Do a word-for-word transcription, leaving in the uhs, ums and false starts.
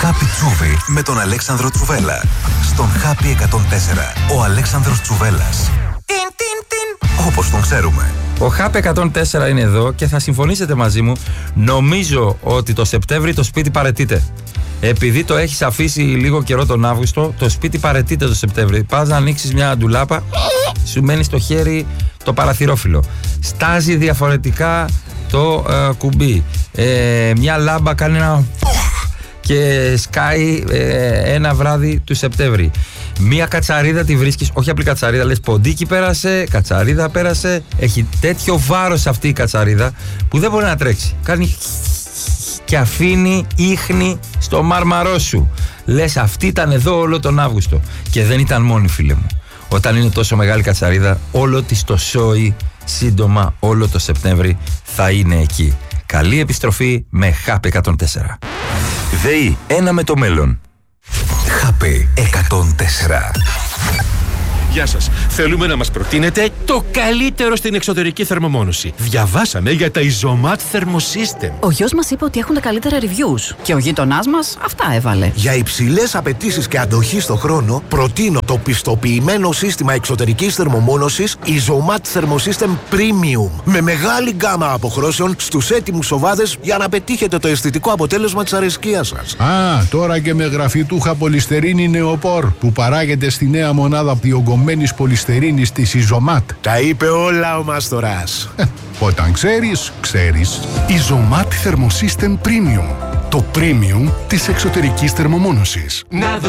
Happy Τσούβι με τον Αλέξανδρο Τσουβέλα. Στον Happy εκατόν τέσσερα. Ο Αλέξανδρος Τσουβέλας. Τιν, τιν, τιν. Όπως τον ξέρουμε. Ο Happy εκατόν τέσσερα είναι εδώ και θα συμφωνήσετε μαζί μου. Νομίζω ότι το Σεπτέμβρη το σπίτι παραιτείται. Επειδή το έχεις αφήσει λίγο καιρό τον Αύγουστο, το σπίτι παραιτείται το Σεπτέμβρη. Πας να ανοίξεις μια ντουλάπα, σου μένει στο χέρι το παραθυρόφυλλο. Στάζει διαφορετικά το ε, κουμπί. Ε, μια λάμπα κάνει ένα και σκάει ε, ένα βράδυ του Σεπτέμβρη. Μία κατσαρίδα τη βρίσκεις, όχι απλή κατσαρίδα, λες ποντίκι πέρασε, κατσαρίδα πέρασε. Έχει τέτοιο βάρος αυτή η κατσαρίδα που δεν μπορεί να τρέξει. Κάνει και αφήνει ίχνη στο μάρμαρό σου. Λες αυτή ήταν εδώ όλο τον Αύγουστο. Και δεν ήταν μόνη, φίλε μου. Όταν είναι τόσο μεγάλη κατσαρίδα, όλο της το σόι σύντομα όλο το Σεπτέμβρη θα είναι εκεί. Καλή επιστροφή με Happy εκατόν τέσσερα. ΔΕΗ, ένα με το μέλλον. Happy εκατόν τέσσερα. Γεια σας. Θέλουμε να μας προτείνετε το καλύτερο στην εξωτερική θερμομόνωση. Διαβάσαμε για τα Isomat Thermosystem. Ο γιος μας είπε ότι έχουν τα καλύτερα reviews. Και ο γείτονάς μας αυτά έβαλε. Για υψηλές απαιτήσεις και αντοχή στο χρόνο, προτείνω το πιστοποιημένο σύστημα εξωτερικής θερμομόνωσης Isomat Thermosystem Premium. Με μεγάλη γκάμα αποχρώσεων στους έτοιμους σοβάδες για να πετύχετε το αισθητικό αποτέλεσμα της αρεσκίας σας. Α, τώρα και με γραφιτούχα πολυστερίνη νεοπόρ που παράγεται στη νέα μονάδα διογκωμένης πολυστερίνης της Isomat. Τα είπε όλα ο Μάστορας. Όταν ξέρεις, ξέρεις. Isomat Thermosystem Premium. Το premium της εξωτερικής θερμομόνωσης.